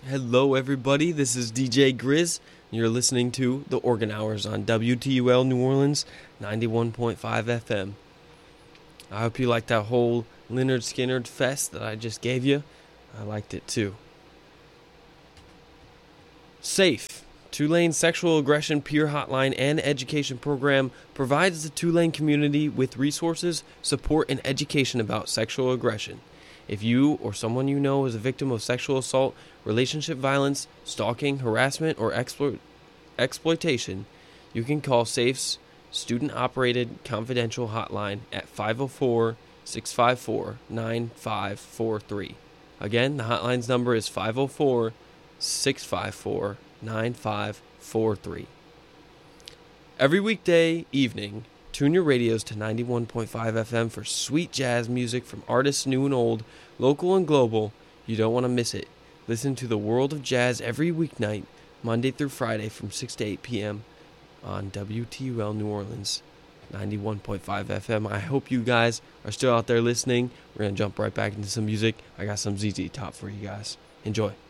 Hello, everybody. This is DJ Grizz. You're listening to The Organ Hours on WTUL New Orleans 91.5 FM. I hope you liked that whole Lynyrd Skynyrd fest that I just gave you. I liked it too. SAFE, Tulane Sexual Aggression Peer Hotline and Education Program, provides the Tulane community with resources, support, and education about sexual aggression. If you or someone you know is a victim of sexual assault, relationship violence, stalking, harassment, or exploitation, you can call SAFE's student-operated confidential hotline at 504-654-9543. Again, the hotline's number is 504-654-9543. Every weekday evening, tune your radios to 91.5 FM for sweet jazz music from artists new and old, local and global. You don't want to miss it. Listen to the World of Jazz every weeknight, Monday through Friday from 6 to 8 p.m. on WTUL New Orleans 91.5 FM. I hope you guys are still out there listening. We're going to jump right back into some music. I got some ZZ Top for you guys. Enjoy.